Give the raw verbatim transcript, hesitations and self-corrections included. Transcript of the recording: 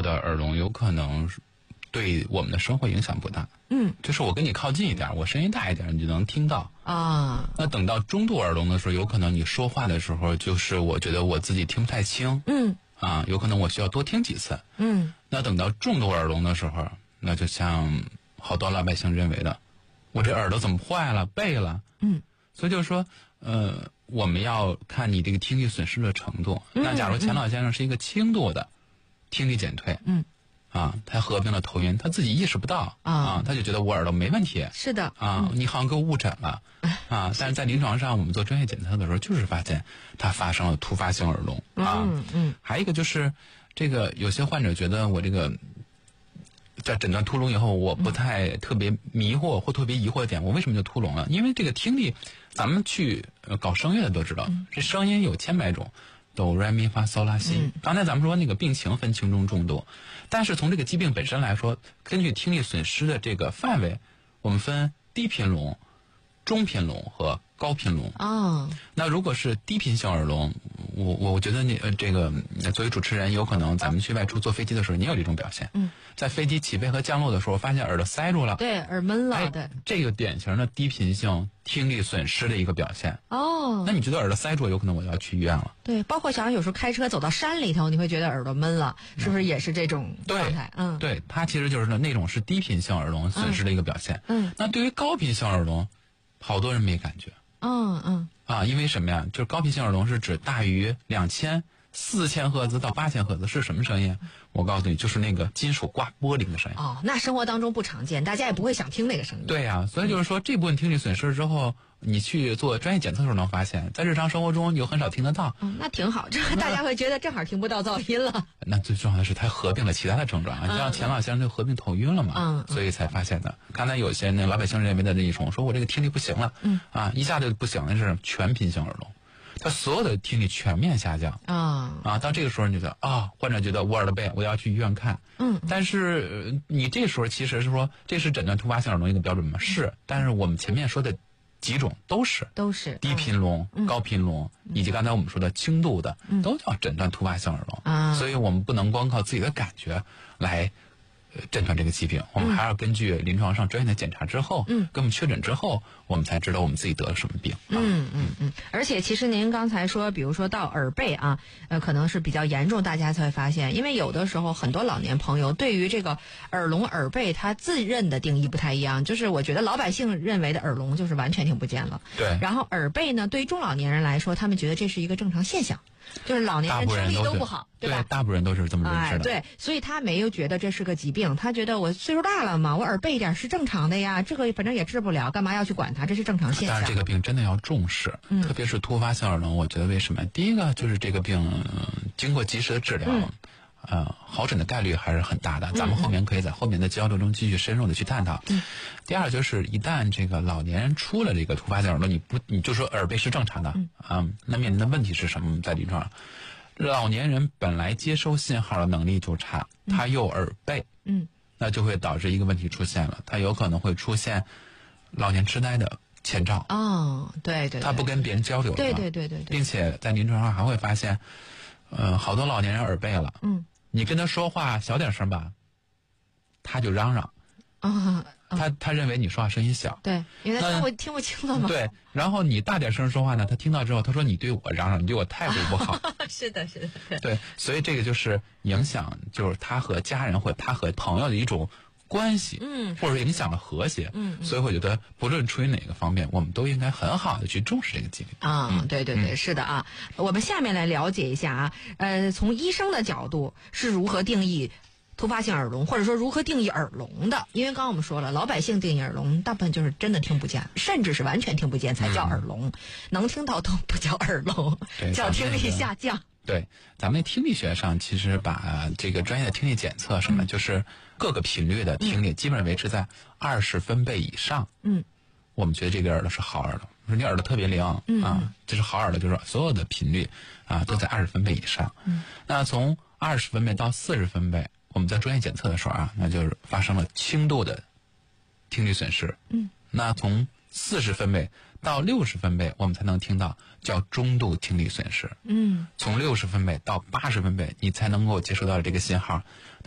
的耳聋有可能对我们的生活影响不大。 嗯， 就是我跟你靠近一点，我声音大一点，你就能听到啊。 那等到中度耳聋的时候，有可能你说话的时候，就是我觉得我自己听不太清。 嗯。 啊，有可能我需要多听几次。 嗯。 那等到重度耳聋的时候，那就像好多老百姓认为的，我这耳朵怎么坏了，背了。 嗯。 所以就是说，呃，我们要看你这个听力损失的程度。 嗯、 那假如钱老先生是一个轻度的听力减退， 嗯。 啊，他合并了头晕，他自己意识不到啊, 啊，他就觉得我耳朵没问题。 是的啊、嗯，你好像给我误诊了啊！但是在临床上，我们做专业检测的时候，就是发现他发生了突发性耳聋啊。 嗯嗯。 还有一个就是，这个有些患者觉得我这个在诊断突聋以后，我不太特别迷惑或特别疑惑的点，我为什么就突聋了？因为这个听力，咱们去呃搞声乐的都知道， 嗯、 这声音有千百种。哆来咪发嗦拉西、嗯，刚才咱们说那个病情分轻中重度，但是从这个疾病本身来说，根据听力损失的这个范围，我们分低频聋、中频聋和高频聋。 哦， 那如果是低频性耳聋，我我觉得你呃这个作为主持人，有可能咱们去外出坐飞机的时候，你有这种表现。 嗯， 在飞机起飞和降落的时候，发现耳朵塞住了， 对，耳闷了， 哎、 对， 这个典型的低频性听力损失的一个表现。 哦， 那你觉得耳朵塞住，有可能我就要去医院了。 对，包括想有时候开车走到山里头，你会觉得耳朵闷了，嗯、是不是也是这种状态？嗯， 对，它其实就是那种是低频性耳聋损失的一个表现。 嗯， 那对于高频性耳聋，好多人没感觉。 嗯嗯。 啊，因为什么呀？就是高频性耳聋是指大于两千、四千赫兹到八千赫兹是什么声音？我告诉你，就是那个金属刮玻璃的声音。 哦，那生活当中不常见，大家也不会想听那个声音。 对呀、啊，所以就是说、嗯、这部分听力损失之后，你去做专业检测的时候能发现，在日常生活中你又很少听得到。 嗯，那挺好，这大家会觉得正好听不到噪音了。 那最重要的是，它合并了其他的症状啊，像钱老先生就合并头晕了嘛， 嗯， 所以才发现的。刚才有些那老百姓认为的那一种，说我这个听力不行了， 嗯， 啊，一下就不行了，是全频性耳聋。他所有的听力全面下降啊啊！到这个时候，你觉得啊，患者觉得我耳朵背，我要去医院看。 嗯， 但是、呃、你这时候其实是说，这是诊断突发性耳聋一个标准吗？是，但是我们前面说的几种都是都是低频聋、 嗯、 高频聋、嗯，以及刚才我们说的轻度的， 嗯、 都叫诊断突发性耳聋啊。 所以我们不能光靠自己的感觉来。呃，诊断这个疾病，我们还要根据临床上专业的检查之后， 嗯， 给我们确诊之后，我们才知道我们自己得了什么病。 嗯嗯嗯。而且，其实您刚才说，比如说到耳背啊，呃，可能是比较严重，大家才会发现，因为有的时候很多老年朋友对于这个耳聋、耳背，他自认的定义不太一样。就是我觉得老百姓认为的耳聋就是完全听不见了， 对。 然后耳背呢，对于中老年人来说，他们觉得这是一个正常现象。就是老年人听力都不好， 对吧？ 对，大部分人都是这么认识的。 哎，对，所以他没有觉得这是个疾病，他觉得我岁数大了嘛，我耳背一点是正常的呀，这个反正也治不了，干嘛要去管它？这是正常现象。 但是这个病真的要重视， 嗯、 特别是突发性耳聋，我觉得为什么？第一个就是这个病、呃、经过及时的治疗。 嗯呃，好诊的概率还是很大的，咱们后面可以在后面的交流中继续深入的去探讨。 嗯， 第二就是一旦这个老年人出了这个突发性耳聋，你不你就说耳背是正常的， 嗯啊，那面临的问题是什么？在临床上，老年人本来接收信号的能力就差，他又耳背， 嗯， 那就会导致一个问题出现了，他有可能会出现老年痴呆的前兆。 哦，对 对, 对， 他不跟别人交流了， 对对对对对， 并且在临床上还会发现，呃，好多老年人耳背了， 嗯。 你跟他说话小点声吧，他就嚷嚷， 啊、哦， 他他认为你说话声音小， 对，因为他听不听不清了嘛。 对，然后你大点声说话呢，他听到之后，他说你对我嚷嚷，你对我态度不好。 是的，是的，对。 对，所以这个就是影响，就是他和家人或者他和朋友的一种关系， 嗯， 或者影响了和谐， 嗯， 所以我觉得不论出于哪个方面，我们都应该很好的去重视这个疾病啊、 嗯。 对对对、嗯，是的啊。我们下面来了解一下啊，呃，从医生的角度是如何定义突发性耳聋，或者说如何定义耳聋的？因为刚刚我们说了，老百姓定义耳聋，大部分就是真的听不见，甚至是完全听不见才叫耳聋，嗯、能听到都不叫耳聋，叫听力下降。 对，咱们听力学上其实把这个专业的听力检测什么，嗯、就是各个频率的听力、嗯、基本上维持在二十分贝以上。 嗯， 我们觉得这个耳朵是好耳朵。说你耳朵特别灵、 嗯、 啊，这是好耳朵，就是所有的频率啊都在二十分贝以上。 嗯， 那从二十分贝到四十分贝，我们在专业检测的时候啊，那就是发生了轻度的听力损失。 嗯， 那从四十分贝到六十分贝，我们才能听到叫中度听力损失。 嗯， 从六十分贝到八十分贝，你才能够接收到这个信号。